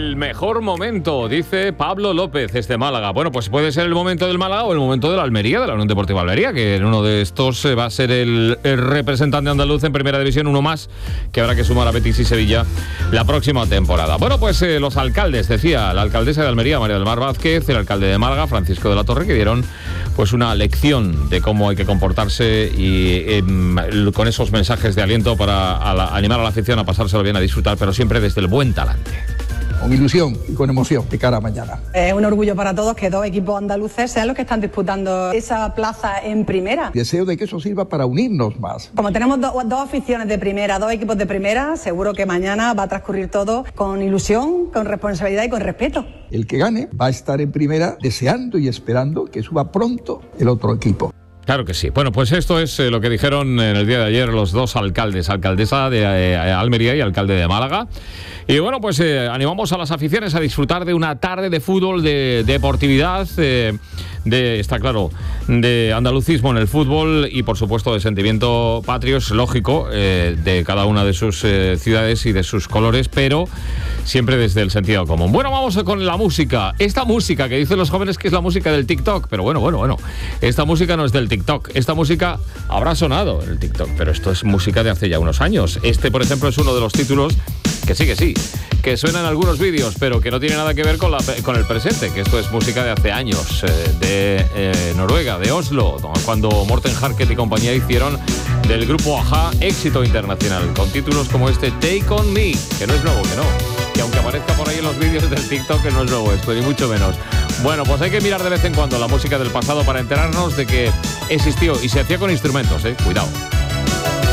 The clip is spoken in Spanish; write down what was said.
El mejor momento, dice Pablo López, es de Málaga. Bueno, pues puede ser el momento del Málaga o el momento de la Almería, de la Unión Deportiva Almería, que en uno de estos va a ser el representante andaluz en Primera División, uno más, que habrá que sumar a Betis y Sevilla la próxima temporada. Bueno, pues los alcaldes, decía la alcaldesa de Almería, María del Mar Vázquez, el alcalde de Málaga, Francisco de la Torre, que dieron pues una lección de cómo hay que comportarse y con esos mensajes de aliento para animar a la afición a pasárselo bien, a disfrutar, pero siempre desde el buen talante. Con ilusión y con emoción de cara a mañana. Es un orgullo para todos que dos equipos andaluces sean los que están disputando esa plaza en primera. Deseo de que eso sirva para unirnos más. Como tenemos dos aficiones de primera, dos equipos de primera, seguro que mañana va a transcurrir todo con ilusión, con responsabilidad y con respeto. El que gane va a estar en primera deseando y esperando que suba pronto el otro equipo. Claro que sí. Bueno, pues esto es lo que dijeron en el día de ayer los dos alcaldes, alcaldesa de Almería y alcalde de Málaga. Y bueno, pues animamos a las aficiones a disfrutar de una tarde de fútbol, de deportividad, está claro, de andalucismo en el fútbol y por supuesto de sentimiento patrio, es lógico, de cada una de sus ciudades y de sus colores, pero siempre desde el sentido común. Bueno, vamos con la música. Esta música que dicen los jóvenes que es la música del TikTok, pero bueno, esta música no es del TikTok. Esta música habrá sonado en el TikTok, pero esto es música de hace ya unos años. Este, por ejemplo, es uno de los títulos que sí, que suenan algunos vídeos, pero que no tiene nada que ver con el presente, que esto es música de hace años, de Noruega, de Oslo, cuando Morten Harket y compañía hicieron del grupo A-ha éxito internacional, con títulos como este Take On Me, que no es nuevo, que aunque aparezca por ahí en los vídeos del TikTok, que no es nuevo esto, ni mucho menos. Bueno, pues hay que mirar de vez en cuando la música del pasado para enterarnos de que existió y se hacía con instrumentos, cuidado.